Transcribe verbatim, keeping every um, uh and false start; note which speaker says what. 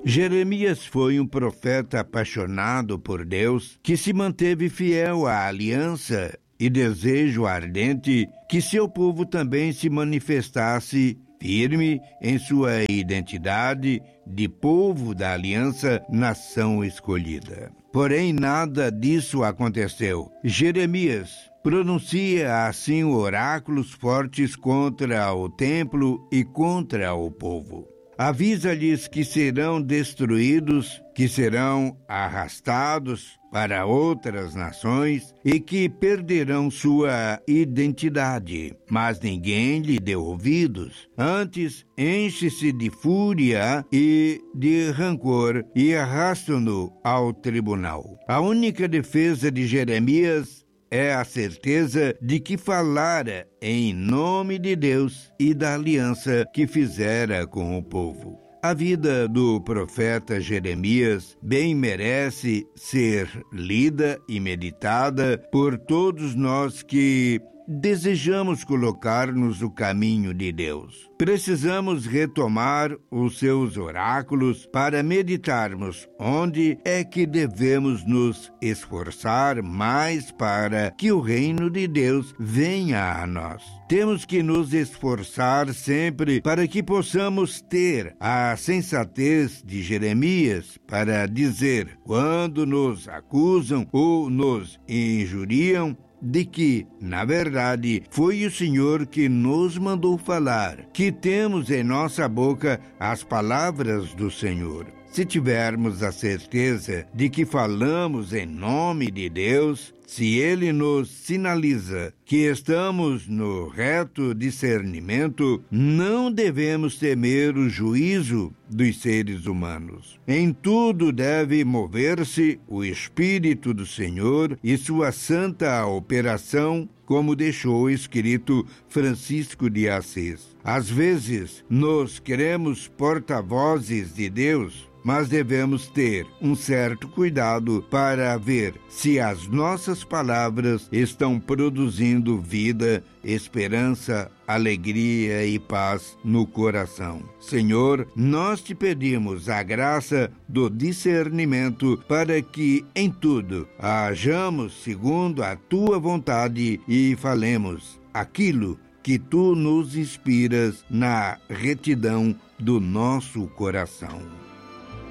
Speaker 1: Jeremias foi um profeta apaixonado por Deus, que se manteve fiel à aliança e desejo ardente que seu povo também se manifestasse firme em sua identidade de povo da aliança, nação escolhida. Porém, nada disso aconteceu. Jeremias pronuncia assim oráculos fortes contra o templo e contra o povo. Avisa-lhes que serão destruídos, que serão arrastados para outras nações e que perderão sua identidade. Mas ninguém lhe deu ouvidos. Antes, enche-se de fúria e de rancor e arrastam-no ao tribunal. A única defesa de Jeremias é a certeza de que falara em nome de Deus e da aliança que fizera com o povo. A vida do profeta Jeremias bem merece ser lida e meditada por todos nós que desejamos colocar-nos no caminho de Deus. Precisamos retomar os seus oráculos para meditarmos onde é que devemos nos esforçar mais para que o reino de Deus venha a nós. Temos que nos esforçar sempre para que possamos ter a sensatez de Jeremias para dizer, quando nos acusam ou nos injuriam, de que, na verdade, foi o Senhor que nos mandou falar, que temos em nossa boca as palavras do Senhor. Se tivermos a certeza de que falamos em nome de Deus, se Ele nos sinaliza que estamos no reto discernimento, não devemos temer o juízo dos seres humanos. Em tudo deve mover-se o Espírito do Senhor e sua santa operação, como deixou escrito Francisco de Assis. Às vezes, nos queremos porta-vozes de Deus, mas devemos ter um certo cuidado para ver se as nossas palavras estão produzindo vida, esperança, alegria e paz no coração. Senhor, nós te pedimos a graça do discernimento para que em tudo hajamos segundo a tua vontade e falemos aquilo que tu nos inspiras na retidão do nosso coração.